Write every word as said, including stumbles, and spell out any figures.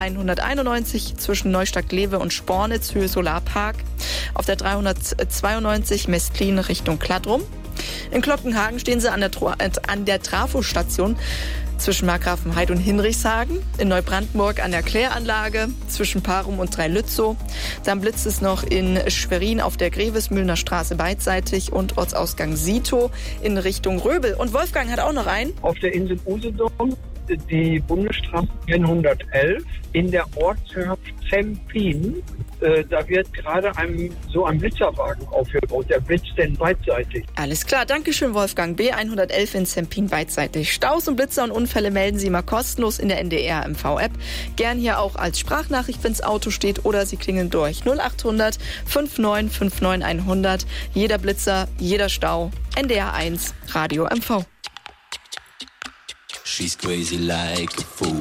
hunderteinundneunzig zwischen Neustadt-Glewe und Spornitz, Höhe Solarpark. Auf der dreihundertzweiundneunzig Mestlin Richtung Klattrum. In Glockenhagen stehen sie an der, Tro- an der Trafostation zwischen Markgrafenheid und Hinrichshagen. In Neubrandenburg an der Kläranlage zwischen Parum und Dreilützow. Dann blitzt es noch in Schwerin auf der Grevesmühlener Straße beidseitig und Ortsausgang Sito in Richtung Röbel. Und Wolfgang hat auch noch einen. Auf der Insel Usedom die Bundesstraße hundertelf in der Ortschaft Zempin. Äh, da wird gerade ein, so ein Blitzerwagen aufgebaut. Der blitzt denn beidseitig. Alles klar, Dankeschön Wolfgang. B hundertelf in Zempin beidseitig. Staus und Blitzer und Unfälle melden Sie mal kostenlos in der N D R M V-App. Gern hier auch als Sprachnachricht, wenn das Auto steht, oder Sie klingeln durch null achthundert neunundfünfzig neunundfünfzig hundert. Jeder Blitzer, jeder Stau. N D R eins, Radio M V. She's crazy like a fool.